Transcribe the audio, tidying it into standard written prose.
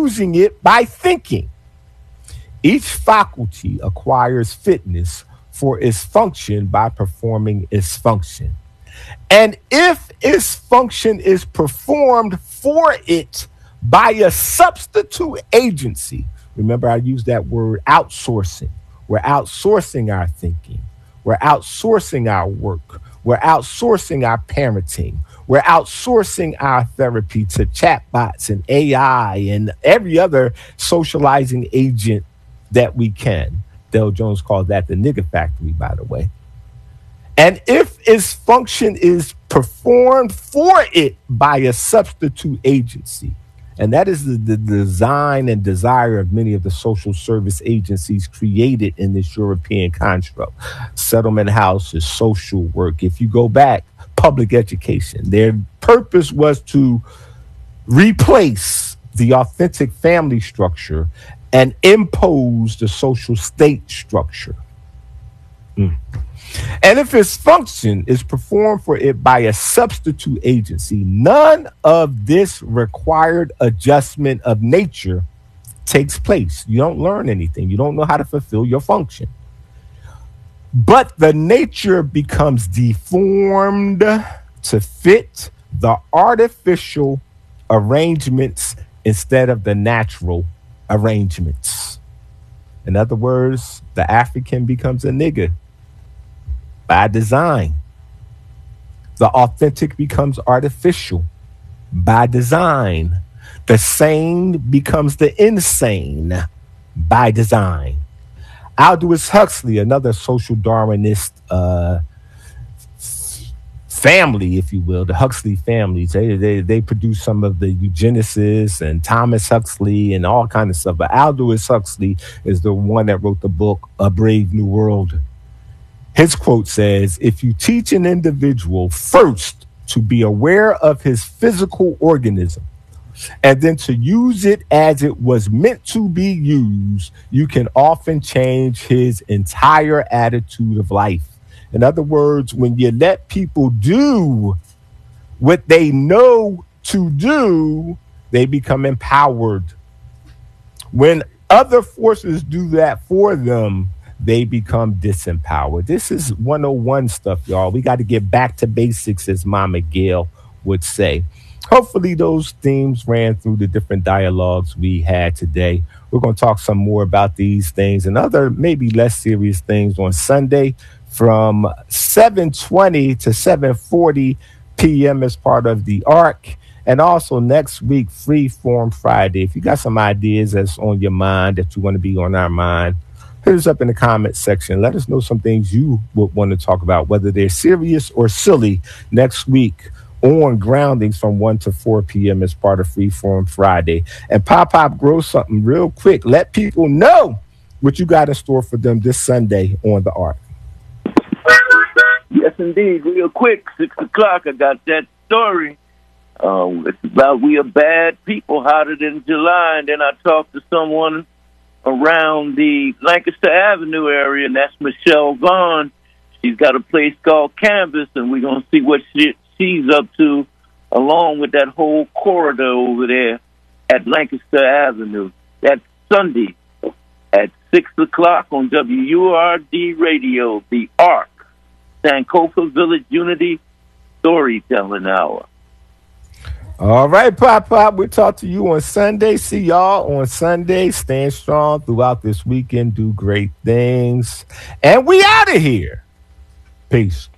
using it by thinking. Each faculty acquires fitness for its function by performing its function. And if its function is performed for it by a substitute agency, remember I used that word outsourcing. We're outsourcing our thinking. We're outsourcing our work. We're outsourcing our parenting. We're outsourcing our therapy to chatbots and AI and every other socializing agent that we can. Dale Jones called that the nigger factory, by the way. And if its function is performed for it by a substitute agency, and that is the design and desire of many of the social service agencies created in this European construct. Settlement houses, social work. If you go back, public education. Their purpose was to replace the authentic family structure and impose the social state structure. And if its function is performed for it by a substitute agency, none of this required adjustment of nature takes place. You don't learn anything. You don't know how to fulfill your function. But the nature becomes deformed to fit the artificial arrangements instead of the natural arrangements. In other words, the African becomes a nigger by design. The authentic becomes artificial by design. The sane becomes the insane by design. Aldous Huxley, another social Darwinist family, if you will, the Huxley families, they produce some of the eugenicists and Thomas Huxley and all kinds of stuff. But Aldous Huxley is the one that wrote the book, A Brave New World. His quote says, if you teach an individual first to be aware of his physical organism and then to use it as it was meant to be used, you can often change his entire attitude of life. In other words, when you let people do what they know to do, they become empowered. When other forces do that for them, they become disempowered. This is 101 stuff, y'all. We got to get back to basics, as Mama Gail would say. Hopefully those themes ran through the different dialogues we had today. We're going to talk some more about these things and other maybe less serious things on Sunday from 7:20 to 7:40 p.m. as part of the ARC. And also next week, Freeform Friday. If you got some ideas that's on your mind that you want to be on our mind, hit us up in the comments section. Let us know some things you would want to talk about, whether they're serious or silly, next week on Groundings from 1 to 4 p.m. as part of Freeform Friday. And Pop grow something real quick. Let people know what you got in store for them this Sunday on the ARC. Yes, indeed. Real quick, 6 o'clock, I got that story. It's about we are bad people, hotter than July. And then I talked to someone around the Lancaster Avenue area, and that's Michelle Vaughn. She's got a place called Canvas, and we're going to see what she's up to along with that whole corridor over there at Lancaster Avenue. That's Sunday at 6 o'clock on WURD Radio, the ARC, Sankofa Village Unity Storytelling Hour. All right, Pop. We'll talk to you on Sunday. See y'all on Sunday. Stand strong throughout this weekend. Do great things. And we out of here. Peace.